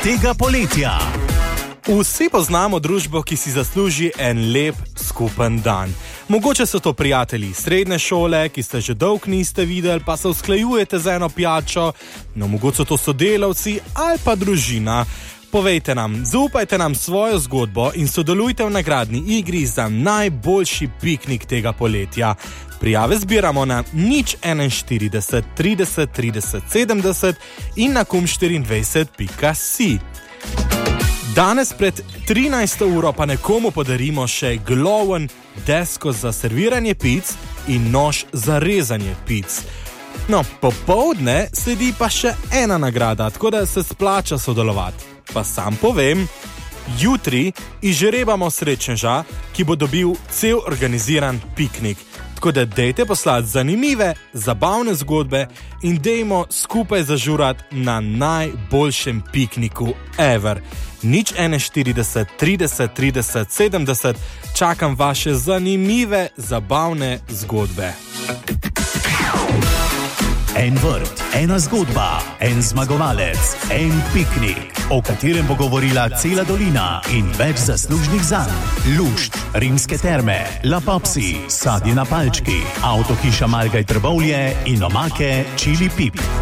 tega poletja. Vsi poznamo družbo, ki si zasluži en lep skupen dan. Mogoče so to prijatelji srednje šole, ki ste že dolgo niste videli, pa se usklajujete za eno pijačo, no mogoče so to sodelavci ali pa družina. Povejte nam, zaupajte nam svojo zgodbo in sodelujte v nagradni igri za najboljši piknik tega poletja. Prijave zbiramo na 041 30 30 70 in na kum24.si. Danes pred 13. uro pa nekomu podarimo še gloven desko za serviranje pic in nož za rezanje pic. No, popoldne sledi pa še ena nagrada, tako da se splača sodelovati. Pa sam povem, jutri izžrebamo srečneža, ki bo dobil cel organiziran piknik. Tako da dejte poslati zanimive, zabavne zgodbe in dejmo skupaj zažurati na najboljšem pikniku ever. 041 30 30 70, čakam vaše zanimive, zabavne zgodbe. En vrt, ena zgodba, en zmagovalec, en piknik, o katerem bo govorila cela dolina in več zaslužnih zanj. Lušt, Rimske terme, La Popsi, sadje na palčki, avtohiša Margaj Trbovlje in omake Čili Pip.